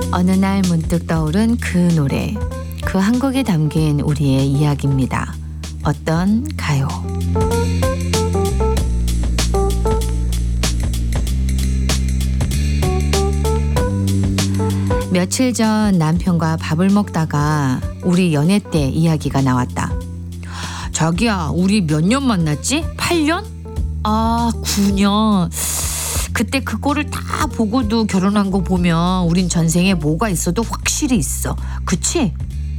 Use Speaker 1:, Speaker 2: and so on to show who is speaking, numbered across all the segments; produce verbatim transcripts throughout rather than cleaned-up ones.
Speaker 1: 어느 날 문득 떠오른 그 노래, 그 한 곡에 담긴 우리의 이야기입니다. 어떤 가요? 며칠 전 남편과 밥을 먹다가 우리 연애 때 이야기가 나왔다. 자기야, 우리 몇 년 만났지? 팔 년? 아, 구 년. 그때 그 꼴을 다 보고도 결혼한 거 보면 우린 전생에 뭐가 있어도 확실히 있어. 그치?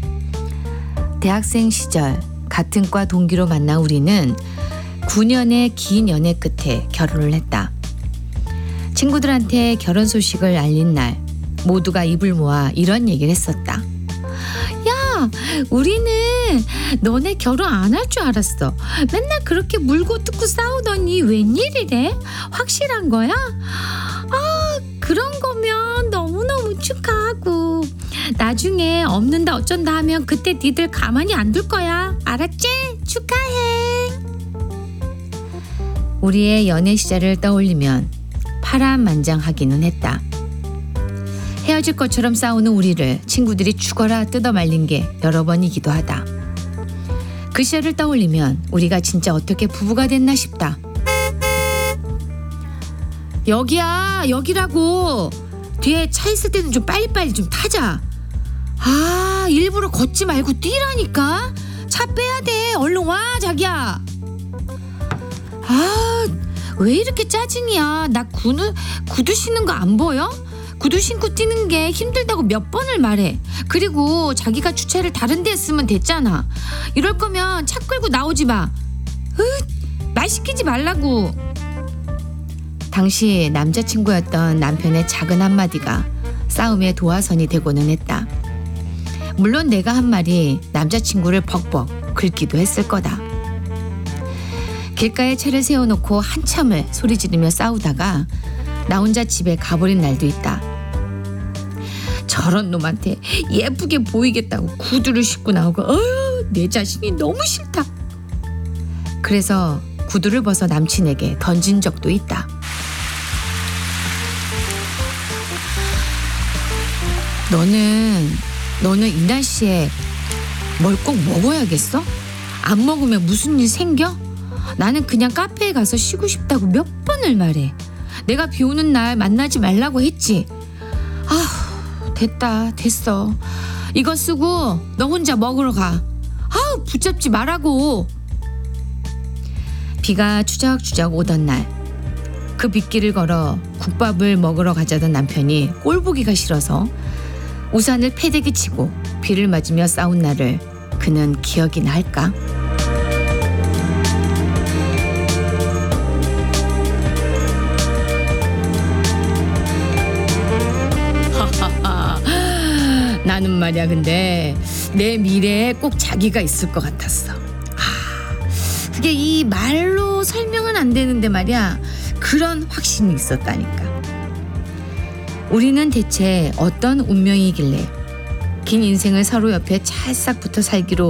Speaker 1: 대학생 시절 같은 과 동기로 만난 우리는 구 년의 긴 연애 끝에 결혼을 했다. 친구들한테 결혼 소식을 알린 날 모두가 입을 모아 이런 얘기를 했었다. 야, 우리는 너네 결혼 안 할 줄 알았어. 맨날 그렇게 물고 뜯고 싸우더니 웬일이래? 확실한 거야? 아, 그런 거면 너무너무 축하하고 나중에 없는다 어쩐다 하면 그때 니들 가만히 안 둘 거야. 알았지? 축하해. 우리의 연애 시절을 떠올리면 파란만장하기는 했다. 헤어질 것처럼 싸우는 우리를 친구들이 죽어라 뜯어 말린 게 여러 번이기도 하다. 그 시절을 떠올리면 우리가 진짜 어떻게 부부가 됐나 싶다. 여기야, 여기라고. 뒤에 차 있을 때는 좀 빨리빨리 좀 타자. 아, 일부러 걷지 말고 뛰라니까. 차 빼야 돼. 얼른 와, 자기야. 아, 왜 이렇게 짜증이야. 나 구두, 구두 신는 거 안 보여? 구두 신고 뛰는 게 힘들다고 몇 번을 말해. 그리고 자기가 주차를 다른 데 했으면 됐잖아. 이럴 거면 차 끌고 나오지 마. 으, 말 시키지 말라고. 당시 남자친구였던 남편의 작은 한마디가 싸움의 도화선이 되고는 했다. 물론 내가 한 말이 남자친구를 벅벅 긁기도 했을 거다. 길가에 차를 세워놓고 한참을 소리 지르며 싸우다가 나 혼자 집에 가버린 날도 있다. 저런 놈한테 예쁘게 보이겠다고 구두를 신고 나오고 어휴, 내 자신이 너무 싫다. 그래서 구두를 벗어 남친에게 던진 적도 있다. 너는 너는 이 날씨에 뭘 꼭 먹어야겠어? 안 먹으면 무슨 일 생겨? 나는 그냥 카페에 가서 쉬고 싶다고 몇 번을 말해. 내가 비 오는 날 만나지 말라고 했지. 아휴, 됐다, 됐어. 이거 쓰고 너 혼자 먹으러 가. 아우, 붙잡지 말라고. 비가 추적추적 오던 날, 그 빗길을 걸어 국밥을 먹으러 가자던 남편이 꼴 보기가 싫어서 우산을 패대기 치고 비를 맞으며 싸운 날을 그는 기억이나 할까? 나는 말이야, 근데 내 미래에 꼭 자기가 있을 것 같았어. 아, 그게 이 말로 설명은 안 되는데 말이야, 그런 확신이 있었다니까. 우리는 대체 어떤 운명이길래 긴 인생을 서로 옆에 찰싹 붙어 살기로